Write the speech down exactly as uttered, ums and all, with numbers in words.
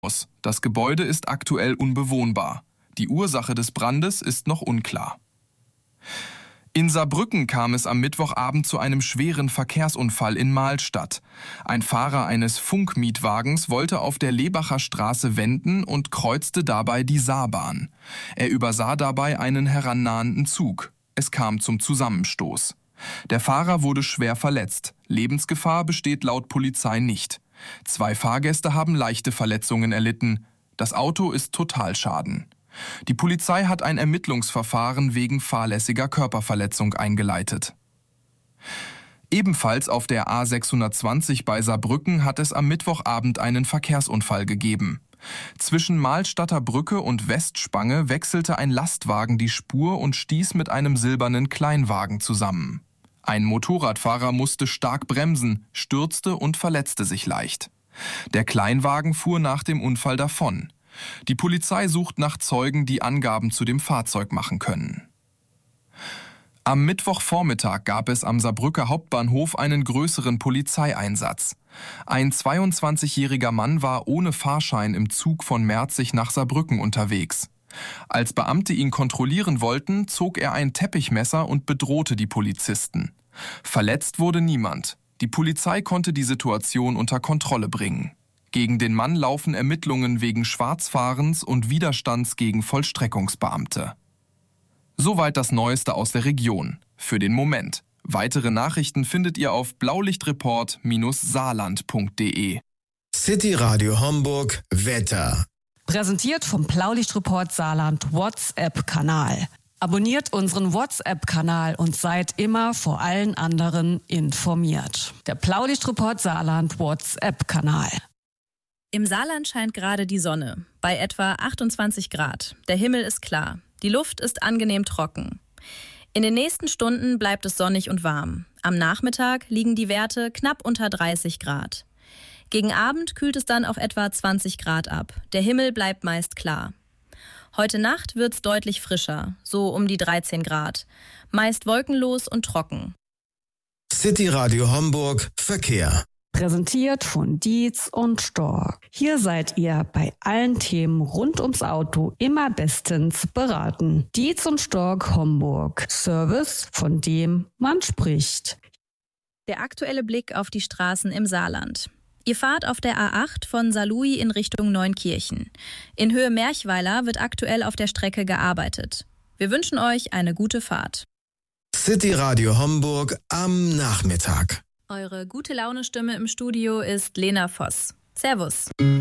Das Gebäude ist aktuell unbewohnbar. Die Ursache des Brandes ist noch unklar. In Saarbrücken kam es am Mittwochabend zu einem schweren Verkehrsunfall in Mahlstadt. Ein Fahrer eines Funkmietwagens wollte auf der Lebacher Straße wenden und kreuzte dabei die Saarbahn. Er übersah dabei einen herannahenden Zug. Es kam zum Zusammenstoß. Der Fahrer wurde schwer verletzt. Lebensgefahr besteht laut Polizei nicht. Zwei Fahrgäste haben leichte Verletzungen erlitten. Das Auto ist Totalschaden. Die Polizei hat ein Ermittlungsverfahren wegen fahrlässiger Körperverletzung eingeleitet. Ebenfalls auf der A sechshundertzwanzig bei Saarbrücken hat es am Mittwochabend einen Verkehrsunfall gegeben. Zwischen Mahlstadter Brücke und Westspange wechselte ein Lastwagen die Spur und stieß mit einem silbernen Kleinwagen zusammen. Ein Motorradfahrer musste stark bremsen, stürzte und verletzte sich leicht. Der Kleinwagen fuhr nach dem Unfall davon. Die Polizei sucht nach Zeugen, die Angaben zu dem Fahrzeug machen können. Am Mittwochvormittag gab es am Saarbrücker Hauptbahnhof einen größeren Polizeieinsatz. Ein zweiundzwanzigjähriger Mann war ohne Fahrschein im Zug von Merzig nach Saarbrücken unterwegs. Als Beamte ihn kontrollieren wollten, zog er ein Teppichmesser und bedrohte die Polizisten. Verletzt wurde niemand. Die Polizei konnte die Situation unter Kontrolle bringen. Gegen den Mann laufen Ermittlungen wegen Schwarzfahrens und Widerstands gegen Vollstreckungsbeamte. Soweit das Neueste aus der Region. Für den Moment. Weitere Nachrichten findet ihr auf blaulichtreport saarland punkt de. City Radio Homburg Wetter. Präsentiert vom Blaulichtreport Saarland WhatsApp-Kanal. Abonniert unseren WhatsApp-Kanal und seid immer vor allen anderen informiert. Der Blaulichtreport Saarland WhatsApp-Kanal. Im Saarland scheint gerade die Sonne, bei etwa achtundzwanzig Grad. Der Himmel ist klar, die Luft ist angenehm trocken. In den nächsten Stunden bleibt es sonnig und warm. Am Nachmittag liegen die Werte knapp unter dreißig Grad. Gegen Abend kühlt es dann auf etwa zwanzig Grad ab. Der Himmel bleibt meist klar. Heute Nacht wird es deutlich frischer, so um die dreizehn Grad. Meist wolkenlos und trocken. City Radio Homburg Verkehr. Präsentiert von Dietz und Stork. Hier seid ihr bei allen Themen rund ums Auto immer bestens beraten. Dietz und Stork Homburg. Service, von dem man spricht. Der aktuelle Blick auf die Straßen im Saarland. Ihr fahrt auf der A acht von Saarlouis in Richtung Neunkirchen. In Höhe Merchweiler wird aktuell auf der Strecke gearbeitet. Wir wünschen euch eine gute Fahrt. City Radio Homburg am Nachmittag. Eure gute Laune-Stimme im Studio ist Lena Voss. Servus.